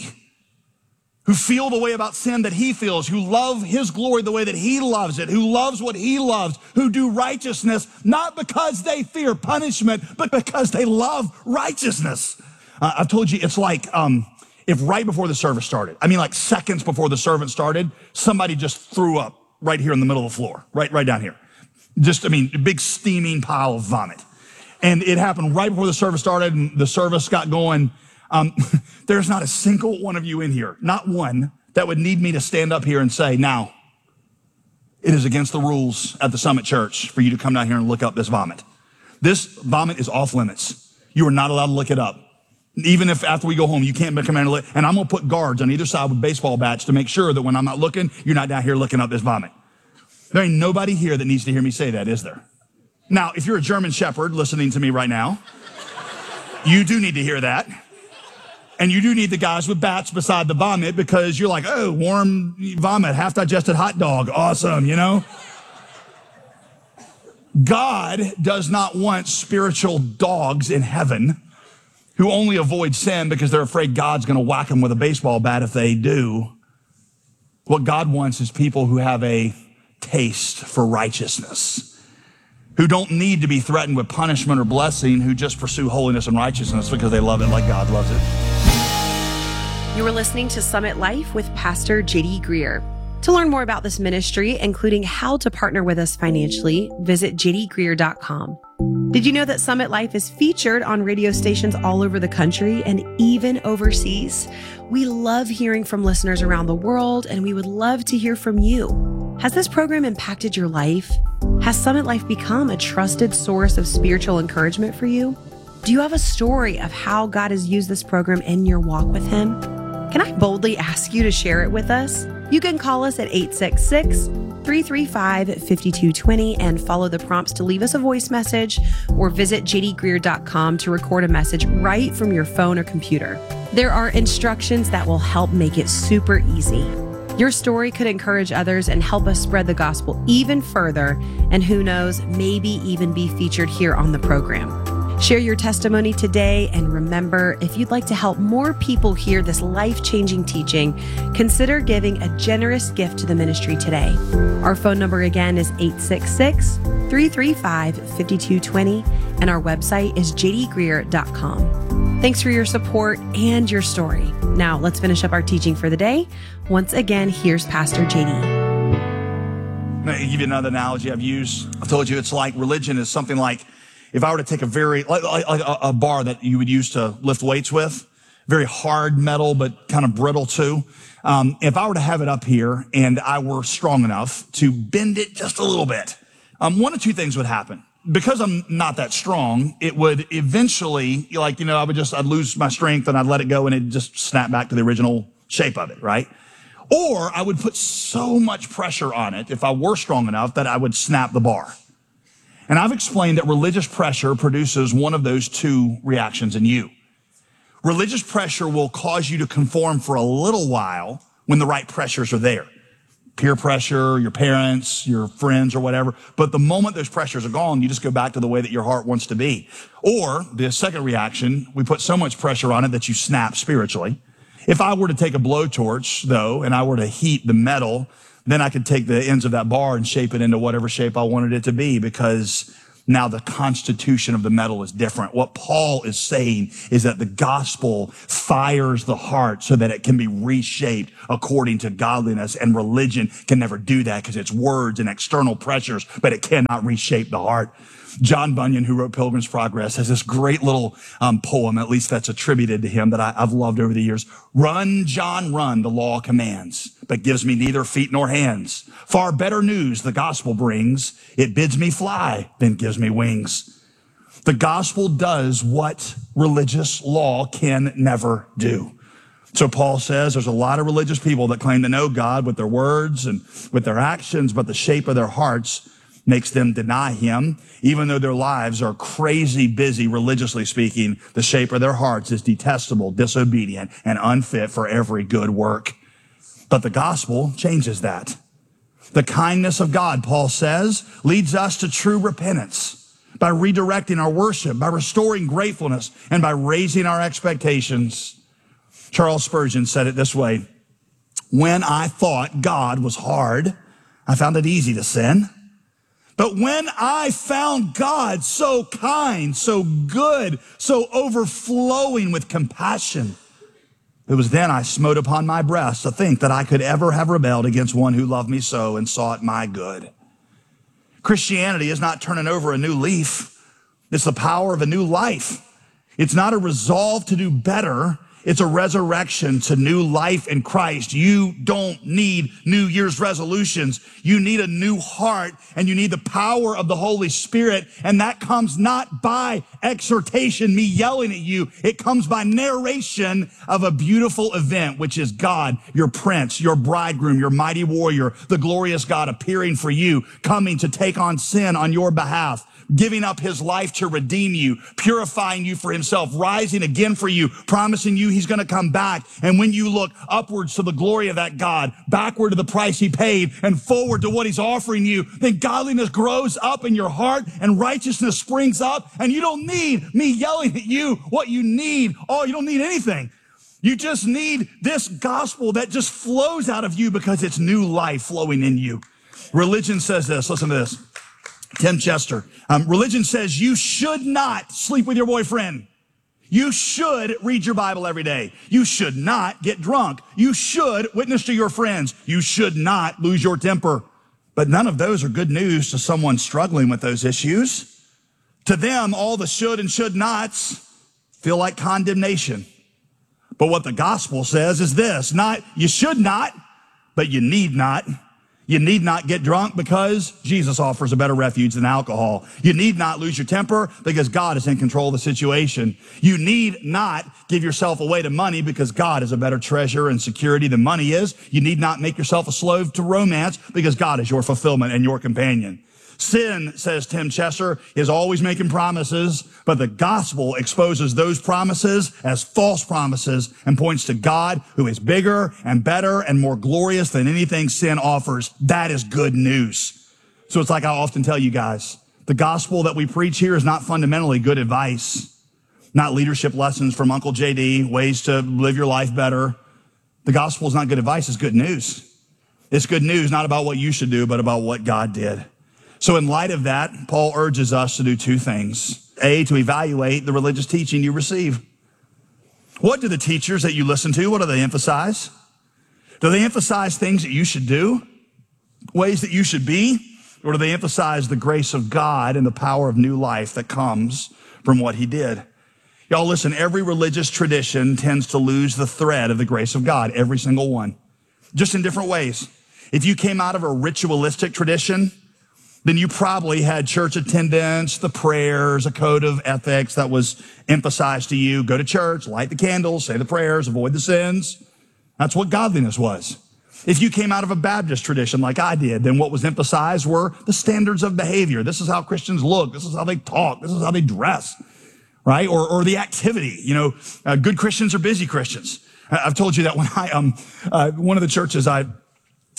who feel the way about sin that he feels, who love his glory the way that he loves it, who loves what he loves, who do righteousness, not because they fear punishment, but because they love righteousness. Uh, I've told you, it's like um, if right before the service started, I mean like seconds before the service started, somebody just threw up right here in the middle of the floor, right, right down here. Just, I mean, a big steaming pile of vomit. And it happened right before the service started, and the service got going. Um, there's not a single one of you in here, not one, that would need me to stand up here and say, now, it is against the rules at the Summit Church for you to come down here and look up this vomit. This vomit is off limits. You are not allowed to look it up. Even if after we go home, you can't come in and look. And I'm going to put guards on either side with baseball bats to make sure that when I'm not looking, you're not down here looking up this vomit. There ain't nobody here that needs to hear me say that, is there? Now, if you're a German Shepherd listening to me right now, you do need to hear that. And you do need the guys with bats beside the vomit, because you're like, oh, warm vomit, half-digested hot dog. Awesome, you know? God does not want spiritual dogs in heaven who only avoid sin because they're afraid God's going to whack them with a baseball bat if they do. What God wants is people who have a taste for righteousness, who don't need to be threatened with punishment or blessing, who just pursue holiness and righteousness because they love it like God loves it. You were listening to Summit Life with Pastor J D Greear. To learn more about this ministry, including how to partner with us financially, visit j d greear dot com. Did you know that Summit Life is featured on radio stations all over the country and even overseas? We love hearing from listeners around the world, and we would love to hear from you. Has this program impacted your life? Has Summit Life become a trusted source of spiritual encouragement for you? Do you have a story of how God has used this program in your walk with Him? Can I boldly ask you to share it with us? You can call us at eight six six, three three five, five two two zero and follow the prompts to leave us a voice message, or visit j d greear dot com to record a message right from your phone or computer. There are instructions that will help make it super easy. Your story could encourage others and help us spread the gospel even further, and who knows, maybe even be featured here on the program. Share your testimony today, and remember, if you'd like to help more people hear this life-changing teaching, consider giving a generous gift to the ministry today. Our phone number again is eight six six, three three five, five two two zero, and our website is j d greear dot com. Thanks for your support and your story. Now, let's finish up our teaching for the day. Once again, here's Pastor J D. I'll give you another analogy I've used. I've told you it's like religion is something like, if I were to take a very, like, like, like a, a bar that you would use to lift weights with, very hard metal, but kind of brittle too. Um, if I were to have it up here and I were strong enough to bend it just a little bit, um, one of two things would happen. Because I'm not that strong, it would eventually, like, you know, I would just, I'd lose my strength and I'd let it go and it'd just snap back to the original shape of it, right? Or I would put so much pressure on it, if I were strong enough, that I would snap the bar. And I've explained that religious pressure produces one of those two reactions in you. Religious pressure will cause you to conform for a little while when the right pressures are there. peer pressure, your parents, your friends, or whatever. But the moment those pressures are gone, you just go back to the way that your heart wants to be. Or the second reaction, we put so much pressure on it that you snap spiritually. If I were to take a blowtorch, though, and I were to heat the metal, then I could take the ends of that bar and shape it into whatever shape I wanted it to be, because now the constitution of the metal is different. What Paul is saying is that the gospel fires the heart so that it can be reshaped according to godliness, and religion can never do that because it's words and external pressures, but it cannot reshape the heart. John Bunyan, who wrote Pilgrim's Progress, has this great little um, poem, at least that's attributed to him, that I, I've loved over the years. Run, John, run, the law commands, but gives me neither feet nor hands. Far better news the gospel brings. It bids me fly, then gives me wings. The gospel does what religious law can never do. So Paul says there's a lot of religious people that claim to know God with their words and with their actions, but the shape of their hearts makes them deny him. Even though their lives are crazy busy, religiously speaking, the shape of their hearts is detestable, disobedient, and unfit for every good work. But the gospel changes that. The kindness of God, Paul says, leads us to true repentance by redirecting our worship, by restoring gratefulness, and by raising our expectations. Charles Spurgeon said it this way: when I thought God was hard, I found it easy to sin. But when I found God so kind, so good, so overflowing with compassion, it was then I smote upon my breast to think that I could ever have rebelled against one who loved me so and sought my good. Christianity is not turning over a new leaf. It's the power of a new life. It's not a resolve to do better. It's a resurrection to new life in Christ. You don't need New Year's resolutions. You need a new heart, and you need the power of the Holy Spirit. And that comes not by exhortation, me yelling at you. It comes by narration of a beautiful event, which is God, your prince, your bridegroom, your mighty warrior, the glorious God appearing for you, coming to take on sin on your behalf, giving up his life to redeem you, purifying you for himself, rising again for you, promising you he's going to come back. And when you look upwards to the glory of that God, backward to the price he paid, and forward to what he's offering you, then godliness grows up in your heart and righteousness springs up. And you don't need me yelling at you what you need. Oh, you don't need anything. You just need this gospel that just flows out of you because it's new life flowing in you. Religion says this. Listen to this. Tim Chester. Um, religion says you should not sleep with your boyfriend. You should read your Bible every day. You should not get drunk. You should witness to your friends. You should not lose your temper. But none of those are good news to someone struggling with those issues. To them, all the should and should nots feel like condemnation. But what the gospel says is this: not you should not, but you need not. You need not get drunk because Jesus offers a better refuge than alcohol. You need not lose your temper because God is in control of the situation. You need not give yourself away to money because God is a better treasure and security than money is. You need not make yourself a slave to romance because God is your fulfillment and your companion. Sin, says Tim Chester, is always making promises, but the gospel exposes those promises as false promises and points to God, who is bigger and better and more glorious than anything sin offers. That is good news. So it's like I often tell you guys, the gospel that we preach here is not fundamentally good advice, not leadership lessons from Uncle J D, ways to live your life better. The gospel is not good advice, it's good news. It's good news not about what you should do, but about what God did. So in light of that, Paul urges us to do two things. A, to evaluate the religious teaching you receive. What do the teachers that you listen to, what do they emphasize? Do they emphasize things that you should do, ways that you should be, or do they emphasize the grace of God and the power of new life that comes from what he did? Y'all listen, every religious tradition tends to lose the thread of the grace of God, every single one, just in different ways. If you came out of a ritualistic tradition, then you probably had church attendance, the prayers, a code of ethics that was emphasized to you. Go to church, light the candles, say the prayers, avoid the sins. That's what godliness was. If you came out of a Baptist tradition like I did, then what was emphasized were the standards of behavior. This is how Christians look. This is how they talk. This is how they dress, right? Or, or the activity. You know, uh, good Christians are busy Christians. I've told you that when I, um, uh, one of the churches I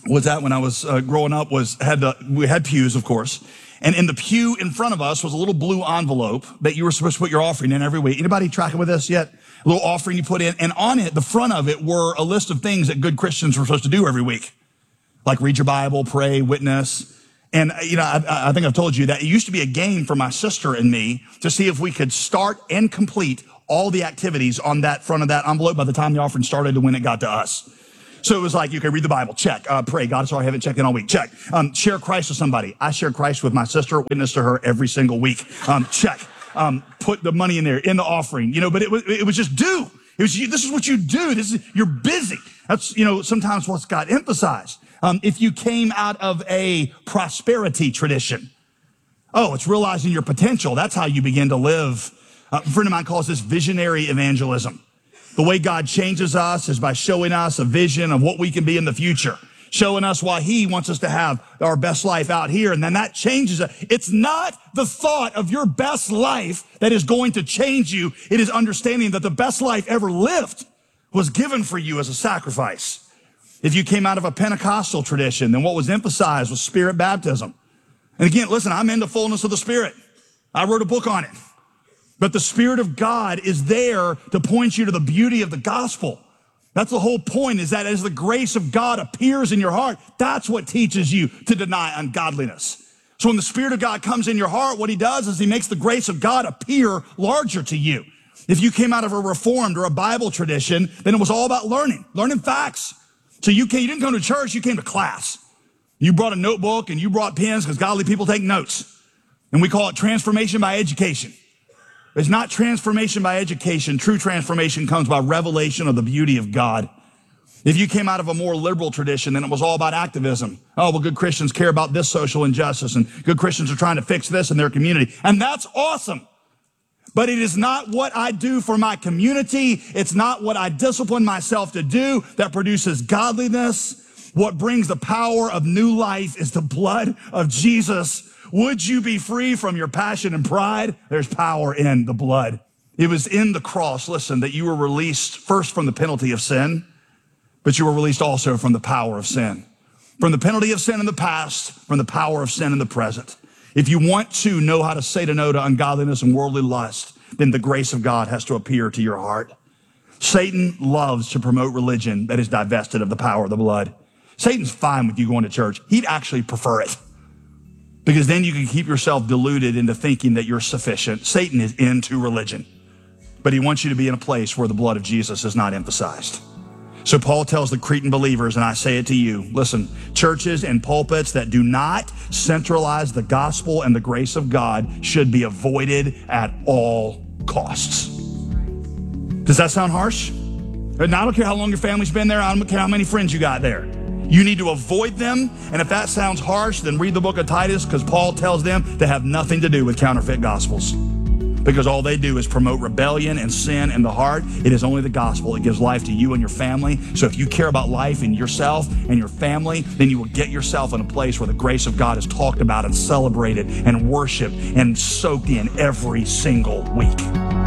was that when I was uh, growing up was had the, we had pews, of course. And in the pew in front of us was a little blue envelope that you were supposed to put your offering in every week. Anybody tracking with this yet? A little offering you put in. And on it, the front of it were a list of things that good Christians were supposed to do every week. Like read your Bible, pray, witness. And, you know, I, I think I've told you that it used to be a game for my sister and me to see if we could start and complete all the activities on that front of that envelope by the time the offering started to when it got to us. So it was like, you can read the Bible, check. Uh, pray, God, sorry I haven't checked in all week, check. Um, share Christ with somebody. I share Christ with my sister, witness to her every single week, um, check. Um, put the money in there, in the offering, you know, but it was, it was just do. It was, this is what you do. This is, you're busy. That's, you know, sometimes what's got emphasized. Um, if you came out of a prosperity tradition, oh, it's realizing your potential. That's how you begin to live. Uh, a friend of mine calls this visionary evangelism. The way God changes us is by showing us a vision of what we can be in the future, showing us why he wants us to have our best life out here. And then that changes it. It's not the thought of your best life that is going to change you. It is understanding that the best life ever lived was given for you as a sacrifice. If you came out of a Pentecostal tradition, then what was emphasized was spirit baptism. And again, listen, I'm into fullness of the Spirit. I wrote a book on it. But the Spirit of God is there to point you to the beauty of the gospel. That's the whole point, is that as the grace of God appears in your heart, that's what teaches you to deny ungodliness. So when the Spirit of God comes in your heart, what he does is he makes the grace of God appear larger to you. If you came out of a Reformed or a Bible tradition, then it was all about learning, learning facts. So you, came, you didn't come to church, you came to class. You brought a notebook and you brought pens because godly people take notes. And we call it transformation by education. It's not transformation by education. True transformation comes by revelation of the beauty of God. If you came out of a more liberal tradition, then it was all about activism. Oh, well, good Christians care about this social injustice, and good Christians are trying to fix this in their community. And that's awesome. But it is not what I do for my community. It's not what I discipline myself to do that produces godliness. What brings the power of new life is the blood of Jesus. Would you be free from your passion and pride? There's power in the blood. It was in the cross, listen, that you were released first from the penalty of sin, but you were released also from the power of sin. From the penalty of sin in the past, from the power of sin in the present. If you want to know how to say to no to ungodliness and worldly lust, then the grace of God has to appear to your heart. Satan loves to promote religion that is divested of the power of the blood. Satan's fine with you going to church. He'd actually prefer it, because then you can keep yourself deluded into thinking that you're sufficient. Satan is into religion, but he wants you to be in a place where the blood of Jesus is not emphasized. So Paul tells the Cretan believers, and I say it to you, listen, churches and pulpits that do not centralize the gospel and the grace of God should be avoided at all costs. Does that sound harsh? And I don't care how long your family's been there. I don't care how many friends you got there. You need to avoid them. And if that sounds harsh, then read the book of Titus, because Paul tells them to have nothing to do with counterfeit gospels, because all they do is promote rebellion and sin in the heart. It is only the gospel that gives life to you and your family. So if you care about life in yourself and your family, then you will get yourself in a place where the grace of God is talked about and celebrated and worshiped and soaked in every single week.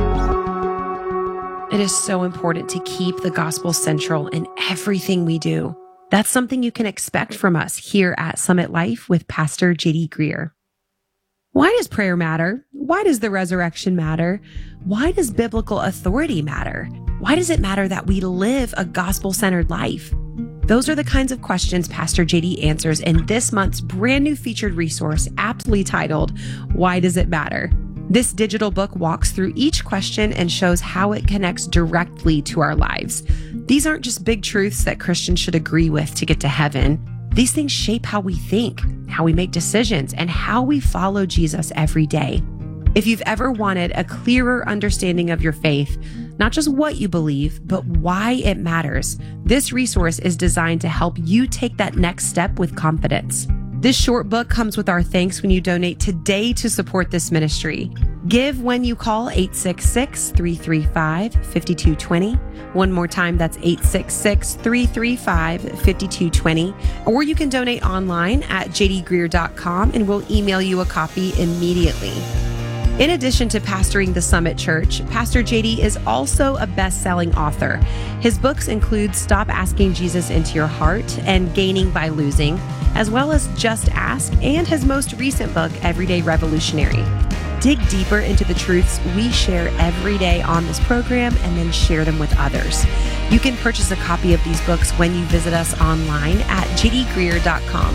It is so important to keep the gospel central in everything we do. That's something you can expect from us here at Summit Life with Pastor J D Greear. Why does prayer matter? Why does the resurrection matter? Why does biblical authority matter? Why does it matter that we live a gospel-centered life? Those are the kinds of questions Pastor J D answers in this month's brand new featured resource, aptly titled, Why Does It Matter? This digital book walks through each question and shows how it connects directly to our lives. These aren't just big truths that Christians should agree with to get to heaven. These things shape how we think, how we make decisions, and how we follow Jesus every day. If you've ever wanted a clearer understanding of your faith, not just what you believe, but why it matters, this resource is designed to help you take that next step with confidence. This short book comes with our thanks when you donate today to support this ministry. Give when you call eight six six, three three five, five two two zero. One more time, that's eight six six, three three five, five two two zero. Or you can donate online at j d greear dot com and we'll email you a copy immediately. In addition to pastoring the Summit Church, Pastor J D is also a best-selling author. His books include Stop Asking Jesus Into Your Heart and Gaining by Losing, as well as Just Ask, and his most recent book, Everyday Revolutionary. Dig deeper into the truths we share every day on this program and then share them with others. You can purchase a copy of these books when you visit us online at j d greer dot com.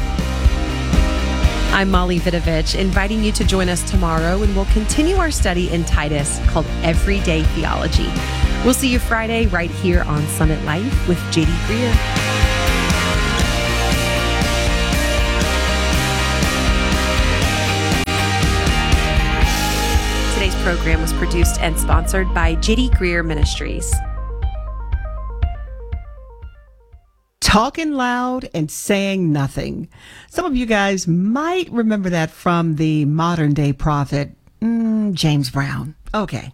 I'm Molly Vidovich, inviting you to join us tomorrow, and we'll continue our study in Titus called Everyday Theology. We'll see you Friday right here on Summit Life with J D Greer. Today's program was produced and sponsored by J D Greer Ministries. Talking loud and saying nothing. Some of you guys might remember that from the modern day prophet, mm, James Brown. Okay.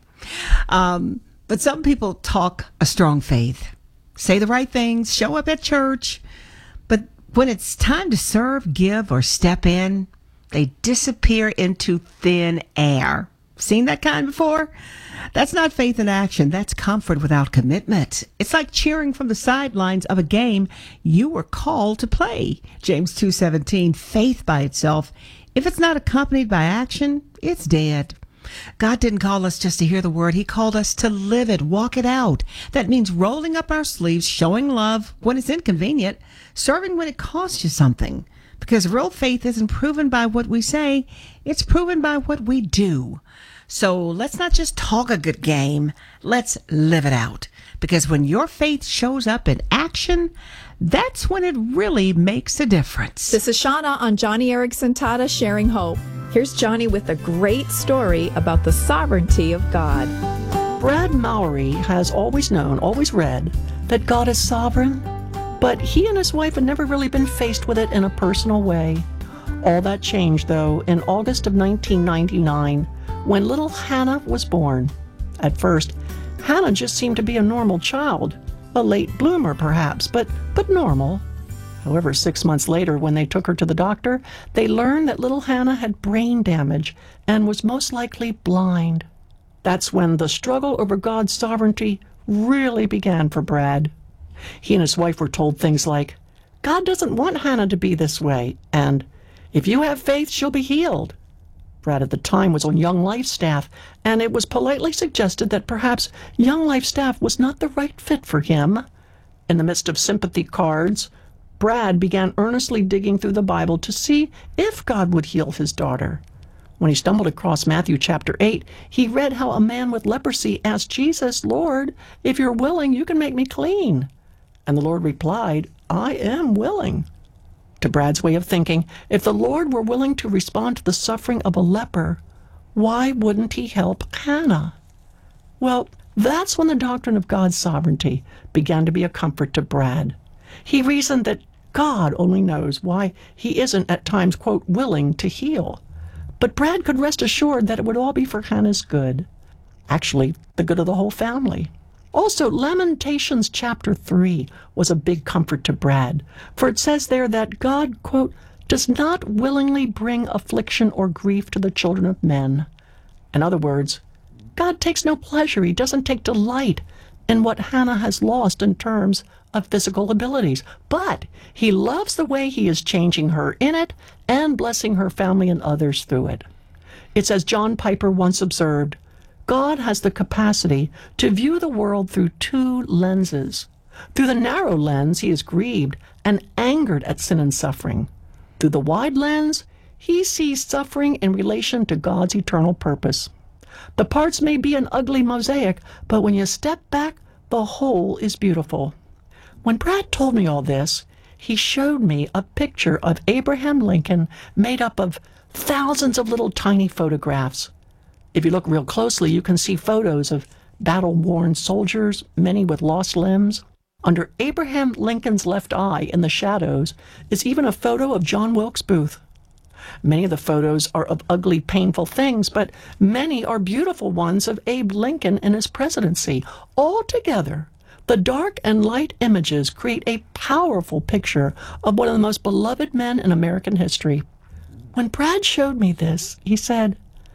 Um, but some people talk a strong faith, say the right things, show up at church. But when it's time to serve, give, or step in, they disappear into thin air. Seen that kind before? That's not faith in action. That's comfort without commitment. It's like cheering from the sidelines of a game you were called to play. James two seventeen, faith by itself, if it's not accompanied by action, it's dead. God didn't call us just to hear the word. He called us to live it, walk it out. That means rolling up our sleeves, showing love when it's inconvenient, serving when it costs you something. Because real faith isn't proven by what we say, it's proven by what we do. So let's not just talk a good game, let's live it out. Because when your faith shows up in action, that's when it really makes a difference. This is Shauna on Johnny Erickson Tata Sharing Hope. Here's Johnny with a great story about the sovereignty of God. Brad Mowry has always known, always read, that God is sovereign, but he and his wife had never really been faced with it in a personal way. All that changed, though, in August of nineteen ninety-nine, when little Hannah was born. At first, Hannah just seemed to be a normal child, a late bloomer perhaps, but but normal. However, six months later, when they took her to the doctor, they learned that little Hannah had brain damage and was most likely blind. That's when the struggle over God's sovereignty really began for Brad. He and his wife were told things like, God doesn't want Hannah to be this way, and if you have faith, she'll be healed. Brad at the time was on Young Life staff, and it was politely suggested that perhaps Young Life staff was not the right fit for him. In the midst of sympathy cards, Brad began earnestly digging through the Bible to see if God would heal his daughter. When he stumbled across Matthew chapter eight, he read how a man with leprosy asked Jesus, Lord, if you're willing, you can make me clean. And the Lord replied, I am willing. To Brad's way of thinking, if the Lord were willing to respond to the suffering of a leper, why wouldn't he help Hannah? Well, that's when the doctrine of God's sovereignty began to be a comfort to Brad. He reasoned that God only knows why he isn't at times, quote, willing to heal. But Brad could rest assured that it would all be for Hannah's good. Actually, the good of the whole family. Also, Lamentations chapter three was a big comfort to Brad, for it says there that God, quote, does not willingly bring affliction or grief to the children of men. In other words, God takes no pleasure, he doesn't take delight in what Hannah has lost in terms of physical abilities, but he loves the way he is changing her in it and blessing her family and others through it. It's as John Piper once observed, God has the capacity to view the world through two lenses. Through the narrow lens, he is grieved and angered at sin and suffering. Through the wide lens, he sees suffering in relation to God's eternal purpose. The parts may be an ugly mosaic, but when you step back, the whole is beautiful. When Brad told me all this, he showed me a picture of Abraham Lincoln made up of thousands of little tiny photographs. If you look real closely, you can see photos of battle-worn soldiers, many with lost limbs. Under Abraham Lincoln's left eye in the shadows is even a photo of John Wilkes Booth. Many of the photos are of ugly, painful things, but many are beautiful ones of Abe Lincoln and his presidency. All together, the dark and light images create a powerful picture of one of the most beloved men in American history. When Brad showed me this, he said,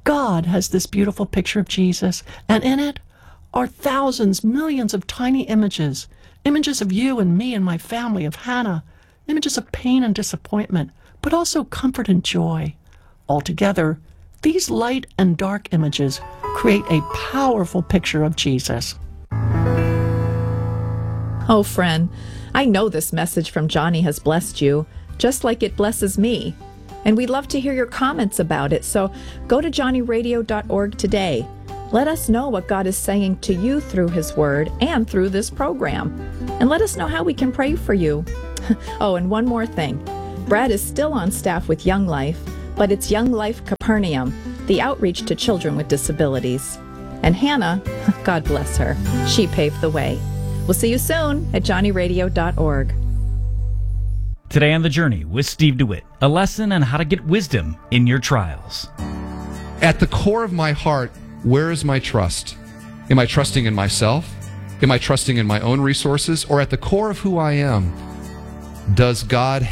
God has this beautiful picture of Jesus, and in it are thousands, millions of tiny images, images of you and me and my family, of Hannah, images of pain and disappointment, but also comfort and joy. Altogether, these light and dark images create a powerful picture of Jesus. Oh, friend, I know this message from Johnny has blessed you, just like it blesses me. And we'd love to hear your comments about it, so go to johnny radio dot org today. Let us know what God is saying to you through His Word and through this program. And let us know how we can pray for you. Oh, and one more thing. Brad is still on staff with Young Life, but it's Young Life Capernaum, the outreach to children with disabilities. And Hannah, God bless her, she paved the way. We'll see you soon at johnny radio dot org. Today on The Journey with Steve DeWitt, a lesson on how to get wisdom in your trials. At the core of my heart, where is my trust? Am I trusting in myself? Am I trusting in my own resources? Or at the core of who I am, does God